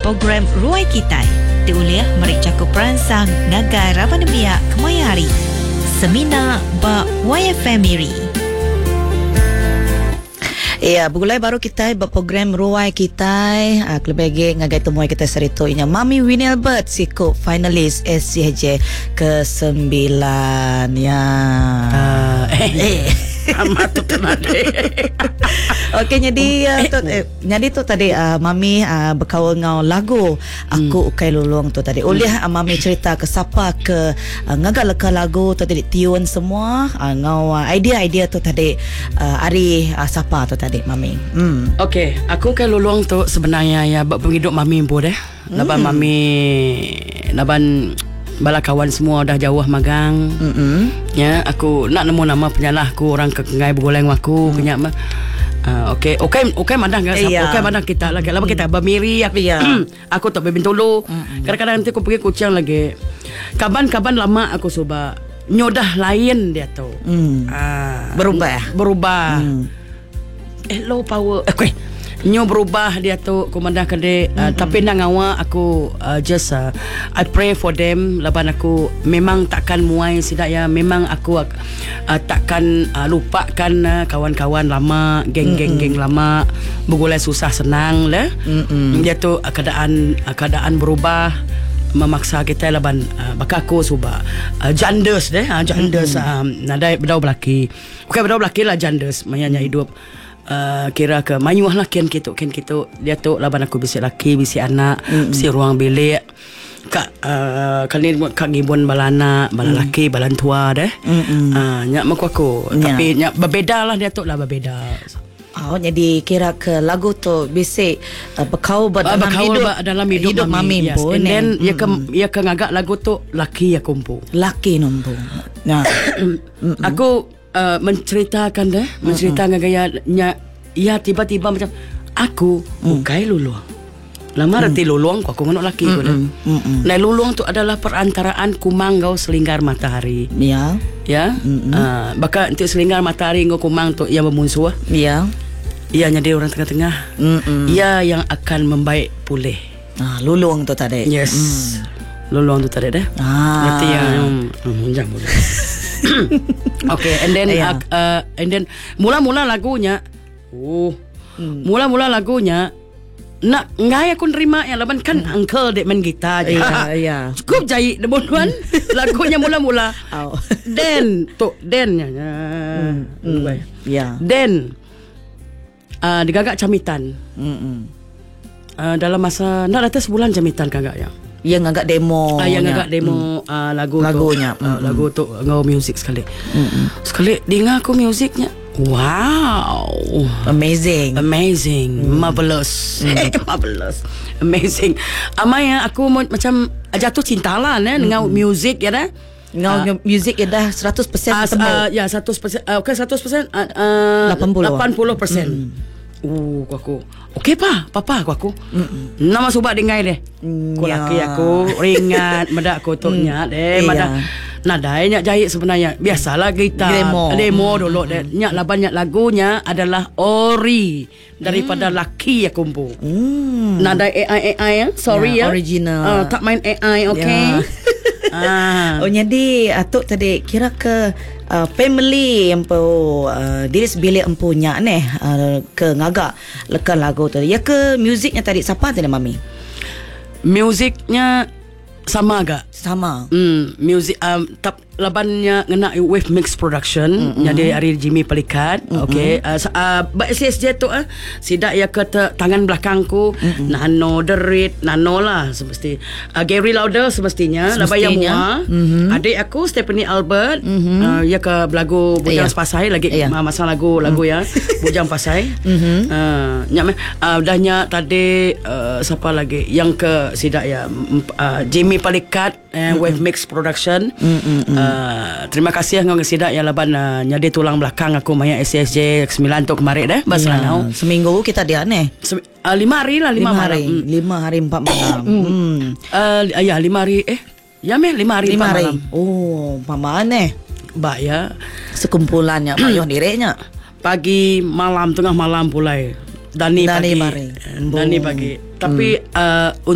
program Ruai Kitai diuliah mereka peransang negara Pandemia Kemayari Semina ba YFM Miri. Ya, begulai baru kita berprogram Ruai Kitai. Kelebih ngagai temuai kita serito inya Mami Winnie Albert siku finalis SCJ ke-9 ya. Amat tu tadi. Okey, jadi tu tadi Mami berkawan ngau lagu Aku Ukai Luluang tu tadi. Uliah Mami cerita ke siapa ke ngagak leka lagu tu tadi tiun semua ngau idea tu tadi Ari siapa tu tadi Mami. Okey, Aku Ukai Luluang tu sebenarnya ya penghidup Mami pun deh. Laban Mami bala kawan semua dah jauh magang. Ya, aku nak nemu nama penyalah aku orang kengai bergoleng aku kenyak mah. Okey madang kan. Okey madang kita lagi. Lama kita bermiri aku. Aku tak bebintulu. Kadang-kadang nanti aku pergi kucing lagi. Kaban lama aku coba nyodah lain dia tu. Berubah. Low power. Okey. Nyo berubah dia tu komandan kade tapi nang awak aku just I pray for them laban aku memang takkan muai sidak ya, memang aku takkan lupakan kawan-kawan lama, geng-geng lama bergulai susah senang lah. Dia tu keadaan berubah memaksa kita laban baka aku suba jandes nadai bedau belaki. Okey, bedau belaki lah jandes mayanya hidup. Kira ke mayuh lah kian gitu dia tu laban aku bisi laki bisi anak bisi ruang bilik kali kak ngibun balana laki balan tua deh nyak mak aku tapi nyak berbeda lah dia tu lah berbeda. Jadi kira ke lagu tu bisi berkau dalam hidup Mami pun. And then ia ke ngagak lagu tu laki ya kumpu nah aku menceritakan gayanya ya tiba-tiba macam aku ukai luluang lama reti luluang aku ngonok laki aku nah luluang tu adalah perantaraan kumanggau selingkar matahari ya baka nanti selingkar matahari ngau kumang tu yang memunsuh ia jadi orang tengah-tengah ia yang akan membaik pulih luluang tu tadi luluang tu tadi deh nanti yang jangan boleh. Okay, and then mula-mula lagunya nak ngai aku nerima ya laban kan uncle dek main gitar aja. Cukup jahit debuan lagunya mula-mula. Then digagak camitan. Dalam masa nak datang sebulan camitan kagak ya. Yang agak demo lagunya lagu tu ngau music sekali dengar aku musiknya wow amazing marvelous amazing amaya aku macam jatuh cinta lah dengan music ya dah music ya dah 100% ya 100% okey 100% 80% aku okey papa aku nama subak dengai deh laki aku ringat medak kotoknya deh madak nadai nyak jahit sebenarnya biasalah gitar demo dulu deh nyak laban nyak lagunya adalah ori daripada laki ya kumpu nadai AI ya sorry ya original tak main AI okey. Jadi atuk tadi kira ke family empu diri sebilik empunya ke ngagak lekan lagu tadi ya ke musiknya tadi siapa tadi Mami? Musiknya sama agak music labannya ngena Wave Mix Production jadi Ari Jimmy Pelikat okey SSJ tu sidak ya ke tangan belakangku nano derit nano lah semesti Gary Lauder semestinya laban yang mua adik aku Stephanie Albert ya ke lagu Bujang Pasai lagi masa lagu ya Bujang Pasai dahnya tadi siapa lagi yang ke sidak ya Jimmy Pelikat Wave Mix Production. Terima kasih ngau ngesidak yang laban nyadi tulang belakang aku maya SSJ 9 tu kemarin deh bas lanau. Seminggu kita dia 5 hari lah 5 hari 4 malam. 5 hari 5 hari 4 malam. Oh, paman Mbak ya sekumpulannya Pak Yoh direknya pagi malam tengah malam pulai Dani pagi tapi